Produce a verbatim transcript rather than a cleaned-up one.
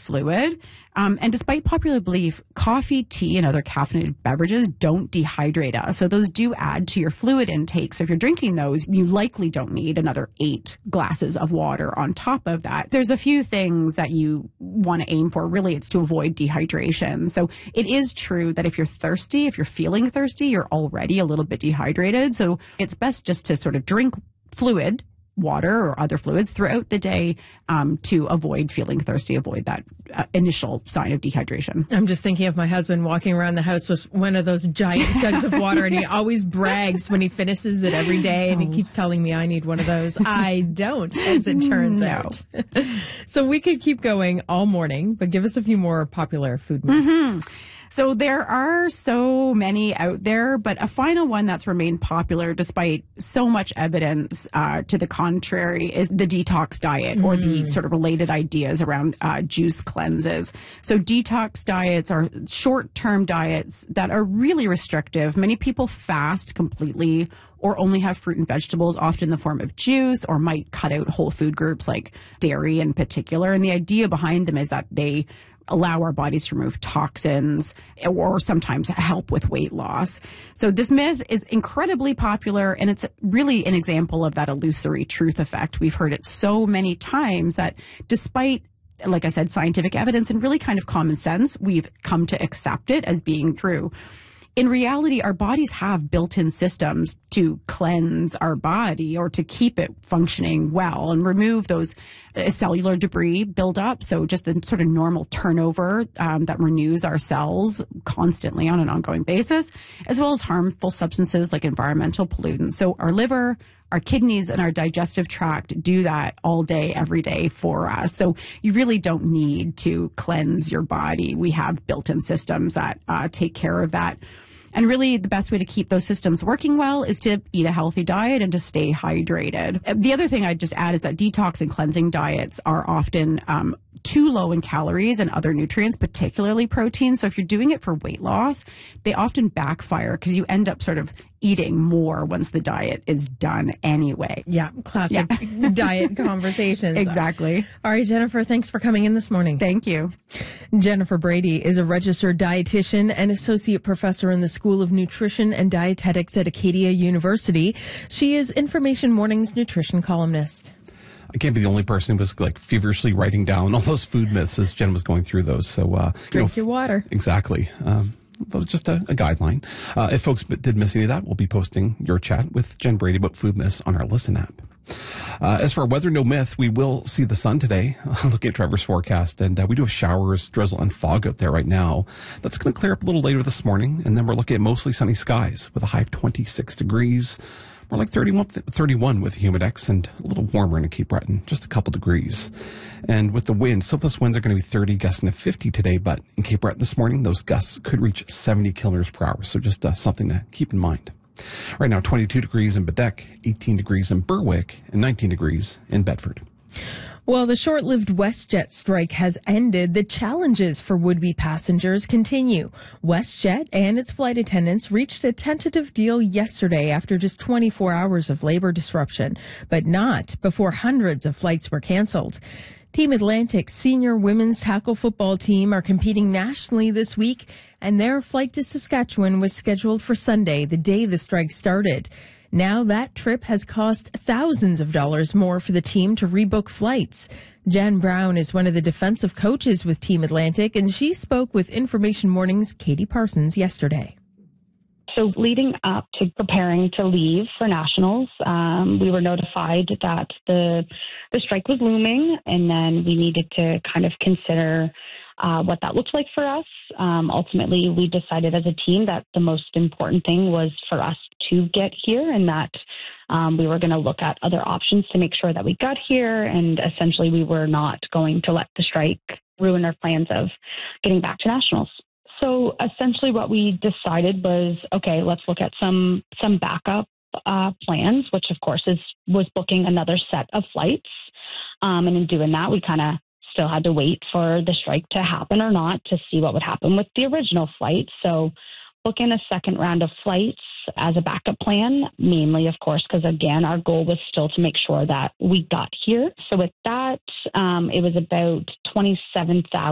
fluid. Um, and despite popular belief, coffee, tea, and other caffeinated beverages don't dehydrate us. So those do add to your fluid intake. So if you're drinking those, you likely don't need another eight glasses of water on top of that. There's a few things that you want to aim for. Really, it's to avoid dehydration. So it is true that if you're thirsty, if you're feeling thirsty, you're already a little bit dehydrated. So it's best just to sort of drink fluid, water or other fluids throughout the day um, to avoid feeling thirsty, avoid that uh, initial sign of dehydration. I'm just thinking of my husband walking around the house with one of those giant jugs of water, and he always brags when he finishes it every day, and he keeps telling me I need one of those. I don't, as it turns no. out. So we could keep going all morning, but give us a few more popular food myths. Mm-hmm. So there are so many out there, but a final one that's remained popular despite so much evidence uh, to the contrary is the detox diet, mm. or the sort of related ideas around uh, juice cleanses. So detox diets are short-term diets that are really restrictive. Many people fast completely or only have fruit and vegetables, often in the form of juice, or might cut out whole food groups like dairy in particular. And the idea behind them is that they allow our bodies to remove toxins or sometimes help with weight loss. So this myth is incredibly popular, and it's really an example of that illusory truth effect. We've heard it so many times that despite, like I said, scientific evidence and really kind of common sense, we've come to accept it as being true. In reality, our bodies have built-in systems to cleanse our body or to keep it functioning well and remove those uh, cellular debris buildup. So just the sort of normal turnover um, that renews our cells constantly on an ongoing basis, as well as harmful substances like environmental pollutants. So our liver, our kidneys, and our digestive tract do that all day, every day for us. So you really don't need to cleanse your body. We have built-in systems that uh, take care of that. And really, the best way to keep those systems working well is to eat a healthy diet and to stay hydrated. The other thing I'd just add is that detox and cleansing diets are often um, too low in calories and other nutrients, particularly protein. So if you're doing it for weight loss, they often backfire because you end up sort of eating more once the diet is done anyway. Yeah, classic yeah. diet conversations. Exactly. All right, Jennifer, thanks for coming in this morning. Thank you. Jennifer Brady is a registered dietitian and associate professor in the School of Nutrition and Dietetics at Acadia University. She is Information Morning's nutrition columnist. I can't be the only person who was like feverishly writing down all those food myths as Jen was going through those. So uh, drink you know, your water. Exactly. Um, just a, a guideline. Uh, if folks did miss any of that, we'll be posting your chat with Jen Brady about food myths on our Listen app. Uh, as for our weather, no myth, we will see the sun today. Looking at Trevor's forecast, and uh, we do have showers, drizzle, and fog out there right now. That's going to clear up a little later this morning, and then we're looking at mostly sunny skies with a high of twenty-six degrees. More like thirty-one, thirty-one with Humidex, and a little warmer in Cape Breton, just a couple degrees. And with the wind, southwest winds are going to be thirty, gusting to fifty today, but in Cape Breton this morning, those gusts could reach seventy kilometers per hour, so just uh, something to keep in mind. Right now, twenty-two degrees in Badek, eighteen degrees in Berwick, and nineteen degrees in Bedford. Well, the short-lived WestJet strike has ended. The challenges for would-be passengers continue. WestJet and its flight attendants reached a tentative deal yesterday after just twenty-four hours of labor disruption, but not before hundreds of flights were canceled. Team Atlantic's senior women's tackle football team are competing nationally this week, and their flight to Saskatchewan was scheduled for Sunday, the day the strike started. Now that trip has cost thousands of dollars more for the team to rebook flights. Jen Brown is one of the defensive coaches with Team Atlantic, and she spoke with Information Morning's Katie Parsons yesterday. So leading up to preparing to leave for nationals, um, we were notified that the the strike was looming, and then we needed to kind of consider uh, what that looked like for us. Um, ultimately, we decided as a team that the most important thing was for us to get here, and that um, we were going to look at other options to make sure that we got here, and essentially we were not going to let the strike ruin our plans of getting back to nationals. So essentially what we decided was, okay, let's look at some some backup uh, plans, which of course is was booking another set of flights. Um, and in doing that, we kind of still had to wait for the strike to happen or not to see what would happen with the original flight. So book in a second round of flights as a backup plan, mainly, of course, because, again, our goal was still to make sure that we got here. So with that, um, it was about twenty-seven thousand